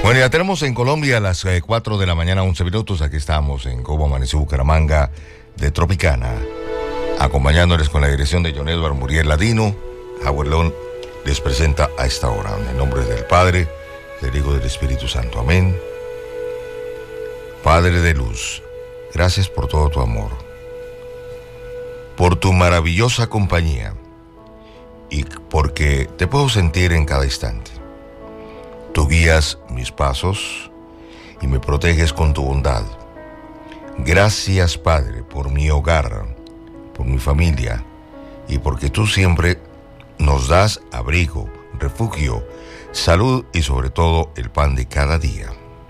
Bueno, ya tenemos en Colombia a las 4 de la mañana, 11 minutos. Aquí estamos en Cómo Amaneció Bucaramanga de Tropicana, acompañándoles con la dirección de John Edward Muriel Ladino. Howard León les presenta a esta hora, en el nombre del Padre, del Hijo y del Espíritu Santo. Amén. Padre de luz, gracias por todo tu amor, por tu maravillosa compañía y porque te puedo sentir en cada instante. Tú guías mis pasos y me proteges con tu bondad. Gracias, Padre, por mi hogar, por mi familia y porque tú siempre nos das abrigo, refugio, salud y sobre todo el pan de cada día.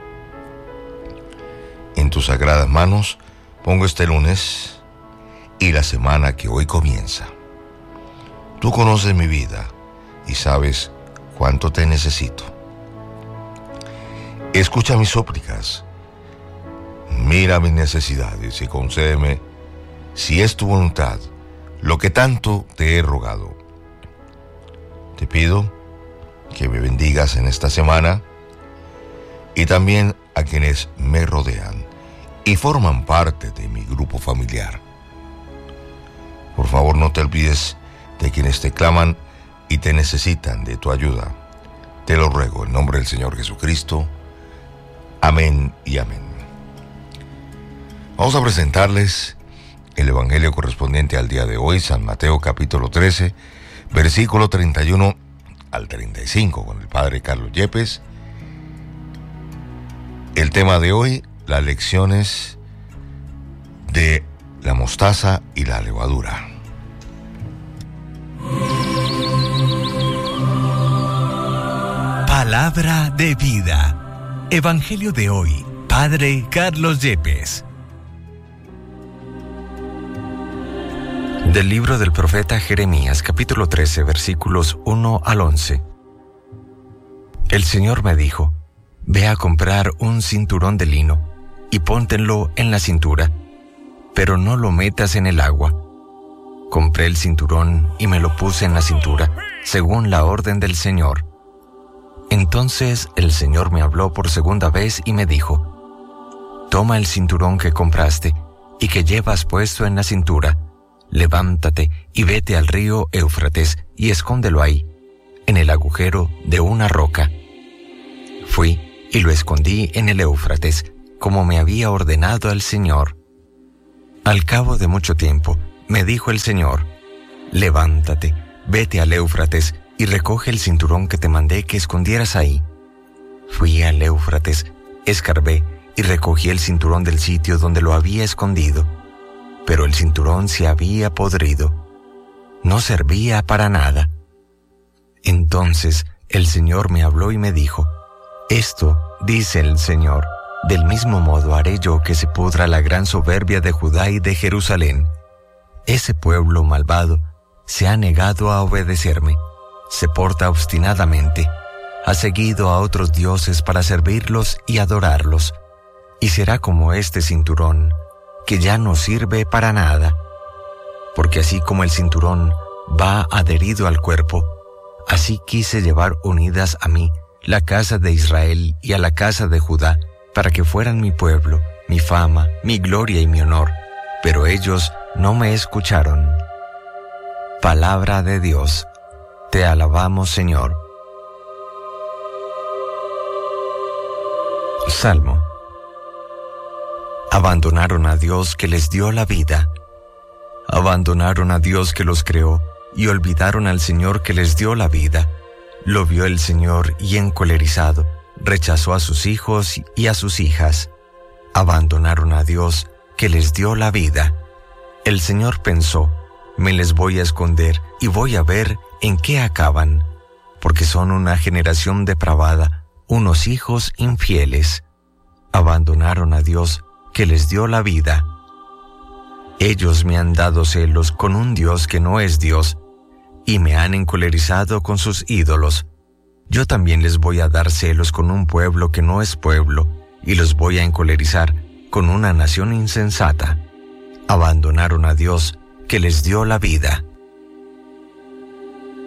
En tus sagradas manos pongo este lunes y la semana que hoy comienza. Tú conoces mi vida y sabes cuánto te necesito. Escucha mis súplicas, mira mis necesidades y concédeme, si es tu voluntad, lo que tanto te he rogado. Te pido que me bendigas en esta semana y también a quienes me rodean y forman parte de mi grupo familiar. Por favor, no te olvides de quienes te claman y te necesitan de tu ayuda. Te lo ruego en nombre del Señor Jesucristo. Amén y amén. Vamos a presentarles el evangelio correspondiente al día de hoy, San Mateo capítulo 13, versículo 31 al 35, con el Padre Carlos Yepes. El tema de hoy, las lecciones de la mostaza y la levadura. Palabra de vida. Evangelio de hoy, Padre Carlos Yepes. Del libro del profeta Jeremías, capítulo 13, versículos 1 al 11. El Señor me dijo: ve a comprar un cinturón de lino y póntenlo en la cintura, pero no lo metas en el agua. Compré el cinturón y me lo puse en la cintura, según la orden del Señor. Entonces el Señor me habló por segunda vez y me dijo: toma el cinturón que compraste y que llevas puesto en la cintura, levántate y vete al río Éufrates y escóndelo ahí, en el agujero de una roca. Fui y lo escondí en el Éufrates, como me había ordenado el Señor. Al cabo de mucho tiempo, me dijo el Señor: levántate, vete al Éufrates y recoge el cinturón que te mandé que escondieras ahí. Fui al Éufrates, escarbé y recogí el cinturón del sitio donde lo había escondido, pero el cinturón se había podrido. No servía para nada. Entonces el Señor me habló y me dijo: esto dice el Señor, del mismo modo haré yo que se pudra la gran soberbia de Judá y de Jerusalén. Ese pueblo malvado se ha negado a obedecerme, se porta obstinadamente, ha seguido a otros dioses para servirlos y adorarlos, y será como este cinturón, que ya no sirve para nada. Porque así como el cinturón va adherido al cuerpo, así quise llevar unidas a mí la casa de Israel y a la casa de Judá, para que fueran mi pueblo, mi fama, mi gloria y mi honor, pero ellos no me escucharon. Palabra de Dios. Te alabamos, Señor. Salmo. Abandonaron a Dios que les dio la vida. Abandonaron a Dios que los creó y olvidaron al Señor que les dio la vida. Lo vio el Señor y encolerizado, rechazó a sus hijos y a sus hijas. Abandonaron a Dios que les dio la vida. El Señor pensó: me les voy a esconder y voy a ver en qué acaban, porque son una generación depravada, unos hijos infieles. Abandonaron a Dios que les dio la vida. Ellos me han dado celos con un Dios que no es Dios, y me han encolerizado con sus ídolos. Yo también les voy a dar celos con un pueblo que no es pueblo, y los voy a encolerizar con una nación insensata. Abandonaron a Dios que les dio la vida.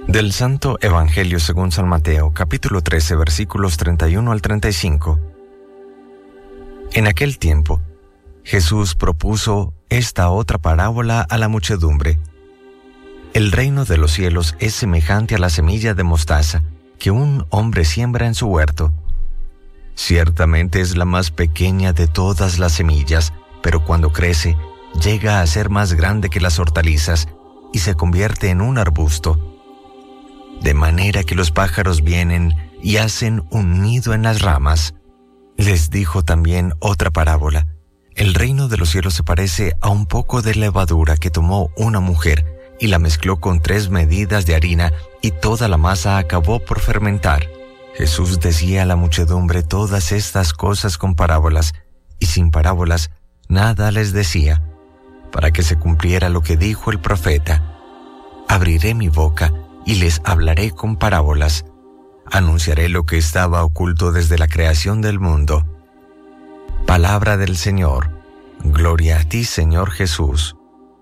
Del Santo Evangelio según San Mateo, capítulo 13, versículos 31 al 35. En aquel tiempo, Jesús propuso esta otra parábola a la muchedumbre. El reino de los cielos es semejante a la semilla de mostaza que un hombre siembra en su huerto. Ciertamente es la más pequeña de todas las semillas, pero cuando crece, llega a ser más grande que las hortalizas y se convierte en un arbusto. De manera que los pájaros vienen y hacen un nido en las ramas. Les dijo también otra parábola. El reino de los cielos se parece a un poco de levadura que tomó una mujer y la mezcló con 3 medidas de harina y toda la masa acabó por fermentar. Jesús decía a la muchedumbre todas estas cosas con parábolas, y sin parábolas nada les decía, para que se cumpliera lo que dijo el profeta: abriré mi boca y les hablaré con parábolas. Anunciaré lo que estaba oculto desde la creación del mundo. Palabra del Señor. Gloria a ti, Señor Jesús.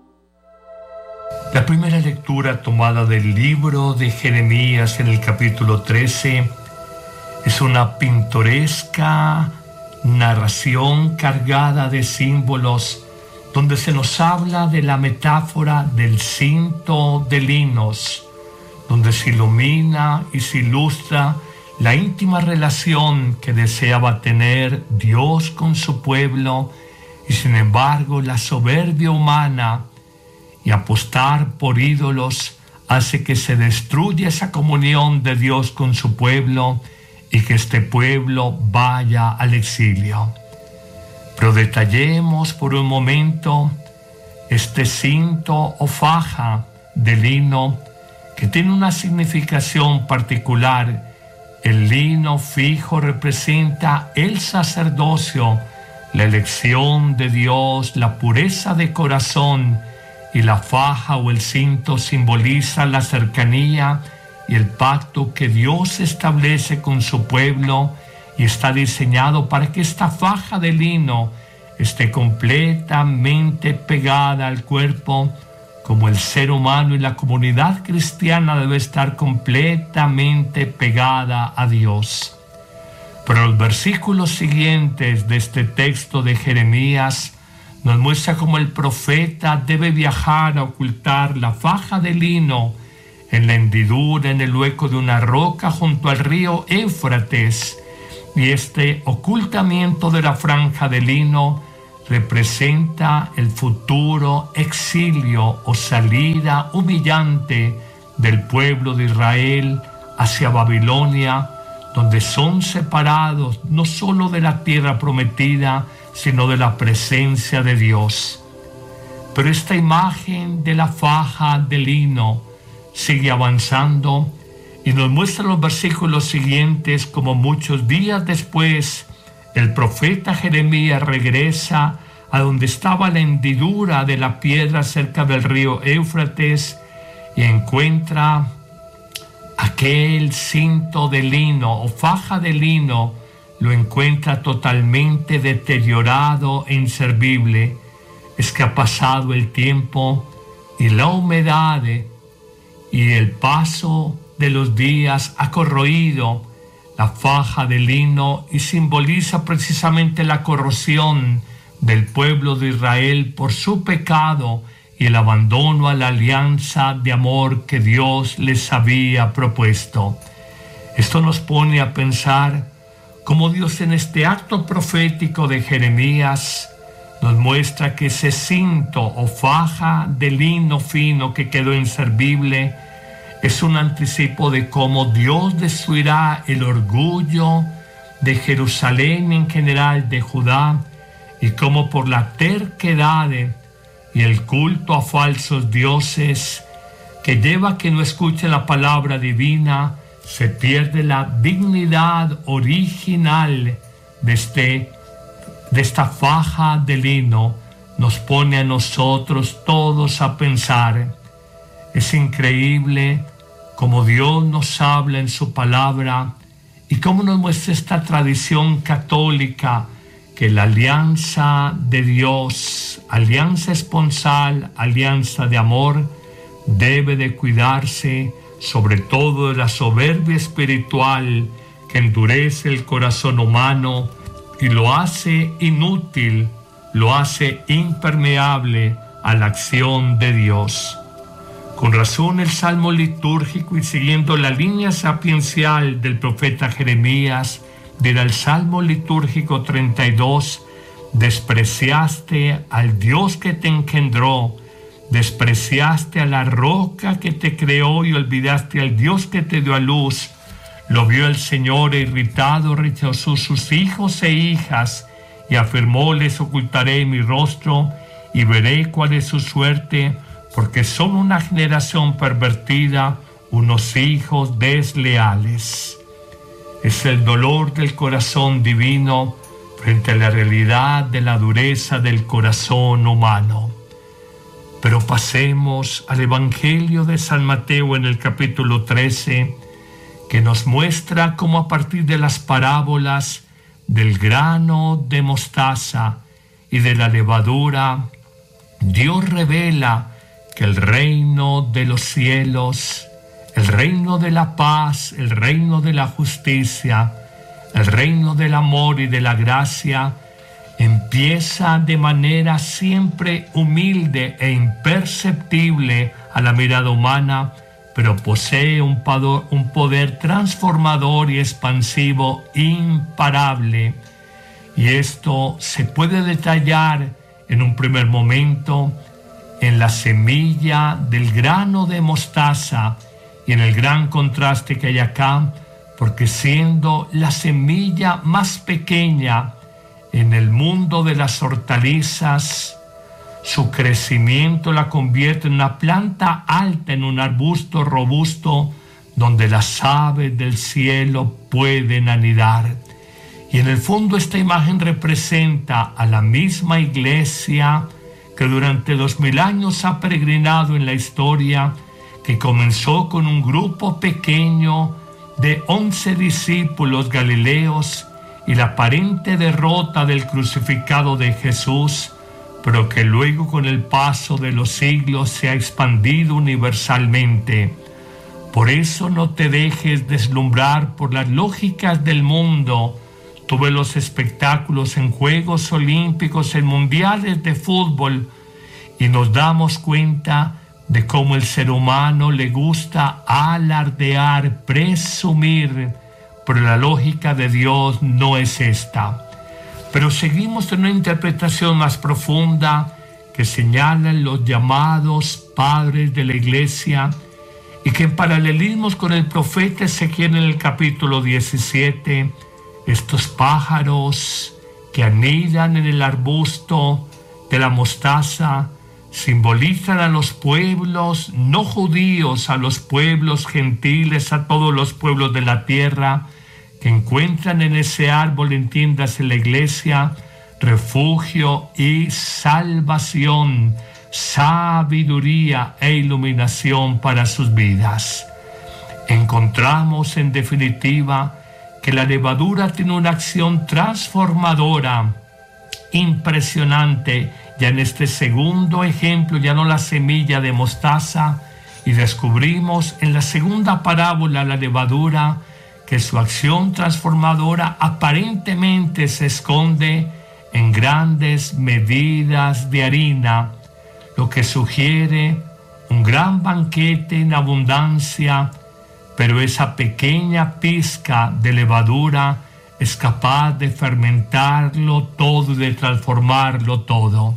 La primera lectura tomada del libro de Jeremías en el capítulo 13 es una pintoresca narración cargada de símbolos donde se nos habla de la metáfora del cinto de linos, donde se ilumina y se ilustra la íntima relación que deseaba tener Dios con su pueblo, y sin embargo la soberbia humana y apostar por ídolos hace que se destruya esa comunión de Dios con su pueblo y que este pueblo vaya al exilio. Pero detallemos por un momento este cinto o faja de lino que tiene una significación particular. El lino fijo representa el sacerdocio, la elección de Dios, la pureza de corazón, y la faja o el cinto simboliza la cercanía y el pacto que Dios establece con su pueblo, y está diseñado para que esta faja de lino esté completamente pegada al cuerpo, como el ser humano y la comunidad cristiana debe estar completamente pegada a Dios. Pero los versículos siguientes de este texto de Jeremías nos muestra cómo el profeta debe viajar a ocultar la faja de lino en la hendidura, en el hueco de una roca junto al río Éufrates. Y este ocultamiento de la franja de lino representa el futuro exilio o salida humillante del pueblo de Israel hacia Babilonia, donde son separados no solo de la tierra prometida, sino de la presencia de Dios. Pero esta imagen de la faja de lino sigue avanzando y nos muestra los versículos siguientes como muchos días después el profeta Jeremías regresa a donde estaba la hendidura de la piedra cerca del río Éufrates y encuentra aquel cinto de lino o faja de lino. Lo encuentra totalmente deteriorado e inservible. Es que ha pasado el tiempo y la humedad y el paso de los días ha corroído la faja de lino y simboliza precisamente la corrosión del pueblo de Israel por su pecado y el abandono a la alianza de amor que Dios les había propuesto. Esto nos pone a pensar cómo Dios en este acto profético de Jeremías nos muestra que ese cinto o faja de lino fino que quedó inservible es un anticipo de cómo Dios destruirá el orgullo de Jerusalén en general, de Judá, y cómo por la terquedad y el culto a falsos dioses que lleva a que no escuchen la palabra divina, se pierde la dignidad original de esta faja de lino. Nos pone a nosotros todos a pensar. Es increíble cómo Dios nos habla en su palabra y cómo nos muestra esta tradición católica que la alianza de Dios, alianza esponsal, alianza de amor, debe de cuidarse sobre todo de la soberbia espiritual que endurece el corazón humano y lo hace inútil, lo hace impermeable a la acción de Dios. Con razón el salmo litúrgico, y siguiendo la línea sapiencial del profeta Jeremías, dirá el salmo litúrgico 32: despreciaste al Dios que te engendró, despreciaste a la roca que te creó y olvidaste al Dios que te dio a luz. Lo vio el Señor e irritado rechazó sus hijos e hijas y afirmó: les ocultaré mi rostro y veré cuál es su suerte, porque son una generación pervertida, unos hijos desleales. Es el dolor del corazón divino frente a la realidad de la dureza del corazón humano. Pero pasemos al Evangelio de San Mateo en el capítulo 13, que nos muestra cómo a partir de las parábolas del grano de mostaza y de la levadura, Dios revela que el reino de los cielos, el reino de la paz, el reino de la justicia, el reino del amor y de la gracia, empieza de manera siempre humilde e imperceptible a la mirada humana, pero posee un poder transformador y expansivo imparable. Y esto se puede detallar en un primer momento en la semilla del grano de mostaza y en el gran contraste que hay acá, porque siendo la semilla más pequeña en el mundo de las hortalizas, su crecimiento la convierte en una planta alta, en un arbusto robusto donde las aves del cielo pueden anidar. Y en el fondo esta imagen representa a la misma iglesia que durante 2000 años ha peregrinado en la historia, que comenzó con un grupo pequeño de 11 discípulos galileos y la aparente derrota del crucificado de Jesús, pero que luego con el paso de los siglos se ha expandido universalmente. Por eso no te dejes deslumbrar por las lógicas del mundo. Tú ves los espectáculos en Juegos Olímpicos, en mundiales de fútbol, y nos damos cuenta de cómo el ser humano le gusta alardear, presumir, pero la lógica de Dios no es esta. Pero seguimos en una interpretación más profunda que señalan los llamados padres de la iglesia y que en paralelismos con el profeta Ezequiel en el capítulo 17, estos pájaros que anidan en el arbusto de la mostaza simbolizan a los pueblos no judíos, a los pueblos gentiles, a todos los pueblos de la tierra que encuentran en ese árbol, entiéndase la iglesia, refugio y salvación, sabiduría e iluminación para sus vidas. Encontramos en definitiva que la levadura tiene una acción transformadora impresionante, ya en este segundo ejemplo, ya no la semilla de mostaza, y descubrimos en la segunda parábola la levadura, que su acción transformadora aparentemente se esconde en grandes medidas de harina, lo que sugiere un gran banquete en abundancia, pero esa pequeña pizca de levadura es capaz de fermentarlo todo y de transformarlo todo.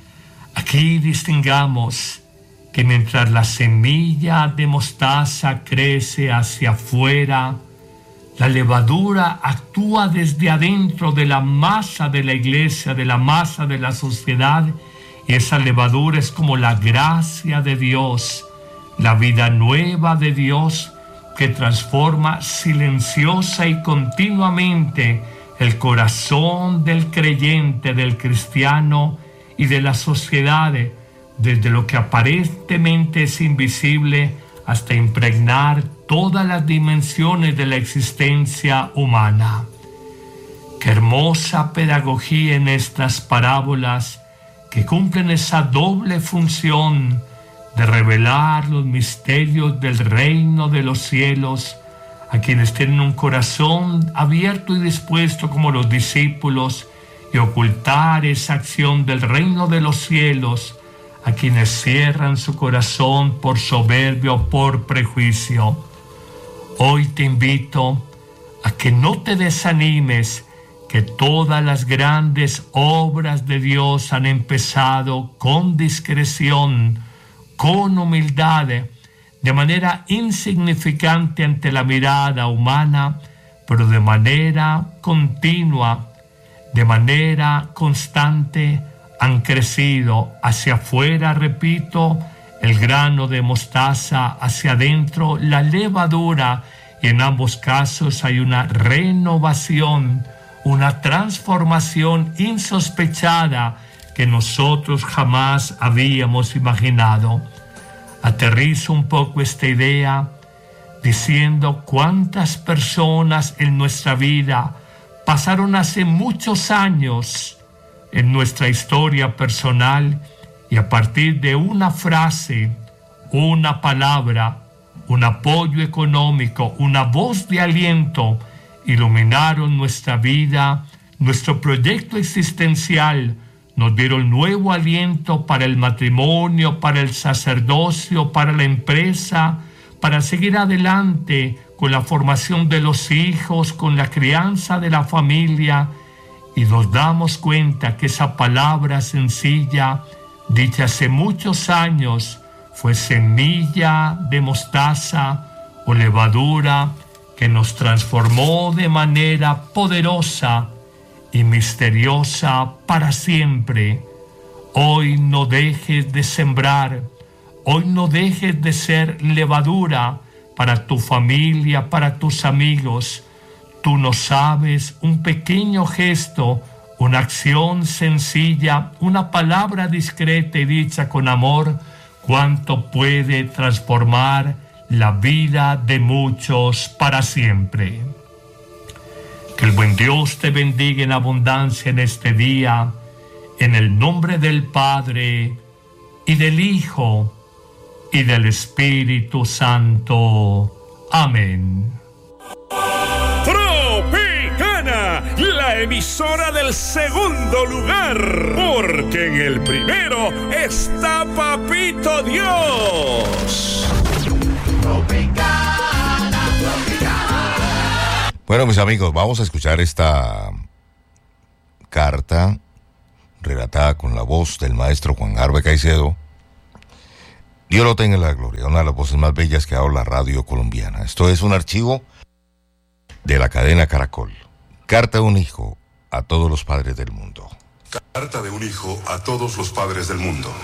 Aquí distingamos que mientras la semilla de mostaza crece hacia afuera, la levadura actúa desde adentro de la masa de la iglesia, de la masa de la sociedad, y esa levadura es como la gracia de Dios, la vida nueva de Dios que transforma silenciosa y continuamente el corazón del creyente, del cristiano y de la sociedad, desde lo que aparentemente es invisible hasta impregnar todas las dimensiones de la existencia humana. Qué hermosa pedagogía en estas parábolas que cumplen esa doble función de revelar los misterios del reino de los cielos a quienes tienen un corazón abierto y dispuesto como los discípulos, y ocultar esa acción del reino de los cielos a quienes cierran su corazón por soberbia o por prejuicio. Hoy te invito a que no te desanimes, que todas las grandes obras de Dios han empezado con discreción, con humildad, de manera insignificante ante la mirada humana, pero de manera continua, de manera constante, han crecido hacia afuera, repito, el grano de mostaza, hacia adentro la levadura, y en ambos casos hay una renovación, una transformación insospechada que nosotros jamás habíamos imaginado. Aterrizo un poco esta idea diciendo cuántas personas en nuestra vida pasaron hace muchos años en nuestra historia personal y a partir de una frase, una palabra, un apoyo económico, una voz de aliento, iluminaron nuestra vida, nuestro proyecto existencial, nos dieron nuevo aliento para el matrimonio, para el sacerdocio, para la empresa, para seguir adelante con la formación de los hijos, con la crianza de la familia, y nos damos cuenta que esa palabra sencilla, dicha hace muchos años, fue semilla de mostaza o levadura que nos transformó de manera poderosa y misteriosa para siempre. Hoy no dejes de sembrar, hoy no dejes de ser levadura para tu familia, para tus amigos. Tú no sabes, un pequeño gesto, una acción sencilla, una palabra discreta y dicha con amor, cuánto puede transformar la vida de muchos para siempre. Que el buen Dios te bendiga en abundancia en este día, en el nombre del Padre, y del Hijo, y del Espíritu Santo. Amén. Tropicana, la emisora del segundo lugar, porque en el primero está Papito Dios. Tropicana, Tropicana. Bueno, mis amigos, vamos a escuchar esta carta relatada con la voz del maestro Juan Garbe Caicedo. Dios lo tenga en la gloria, una de las voces más bellas que ha dado la radio colombiana. Esto es un archivo de la cadena Caracol. Carta de un hijo a todos los padres del mundo. Carta de un hijo a todos los padres del mundo.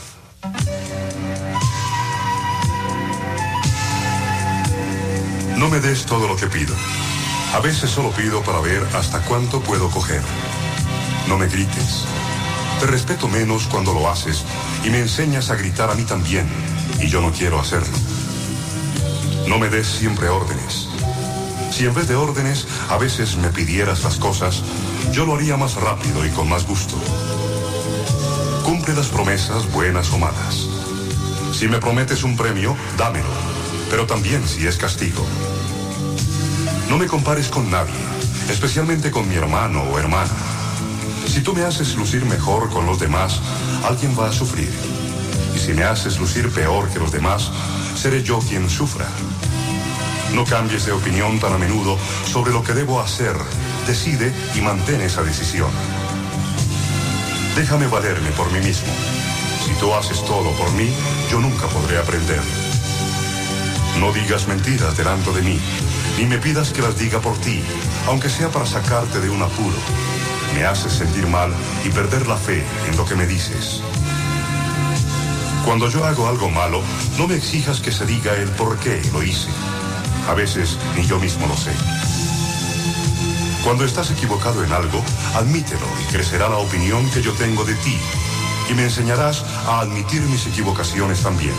No me des todo lo que pido. A veces solo pido para ver hasta cuánto puedo coger. No me grites. Te respeto menos cuando lo haces y me enseñas a gritar a mí también, y yo no quiero hacerlo. No me des siempre órdenes. Si en vez de órdenes a veces me pidieras las cosas, yo lo haría más rápido y con más gusto. Cumple las promesas, buenas o malas. Si me prometes un premio, dámelo, pero también si es castigo. No me compares con nadie, especialmente con mi hermano o hermana. Si tú me haces lucir mejor con los demás, alguien va a sufrir. Y si me haces lucir peor que los demás, seré yo quien sufra. No cambies de opinión tan a menudo sobre lo que debo hacer. Decide y mantén esa decisión. Déjame valerme por mí mismo. Si tú haces todo por mí, yo nunca podré aprender. No digas mentiras delante de mí, ni me pidas que las diga por ti, aunque sea para sacarte de un apuro. Me haces sentir mal y perder la fe en lo que me dices. Cuando yo hago algo malo, no me exijas que se diga el por qué lo hice. A veces ni yo mismo lo sé. Cuando estás equivocado en algo, admítelo y crecerá la opinión que yo tengo de ti, y me enseñarás a admitir mis equivocaciones también.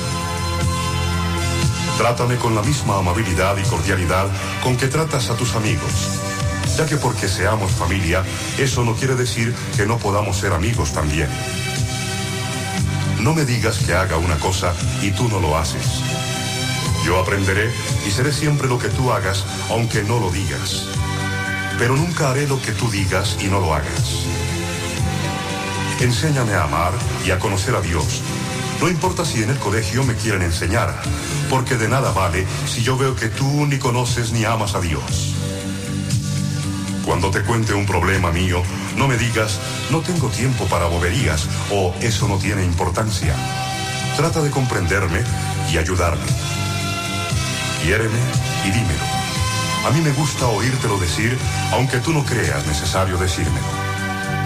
Trátame con la misma amabilidad y cordialidad con que tratas a tus amigos, ya que porque seamos familia, eso no quiere decir que no podamos ser amigos también. no me digas que haga una cosa y tú no lo haces. Yo aprenderé y seré siempre lo que tú hagas, aunque no lo digas. Pero nunca haré lo que tú digas y no lo hagas. Enséñame a amar y a conocer a Dios. No importa si en el colegio me quieren enseñar, porque de nada vale si yo veo que tú ni conoces ni amas a Dios. Cuando te cuente un problema mío, no me digas, no tengo tiempo para boberías, o eso no tiene importancia. Trata de comprenderme y ayudarme. Quiéreme y dímelo. A mí me gusta oírtelo decir, aunque tú no creas necesario decírmelo.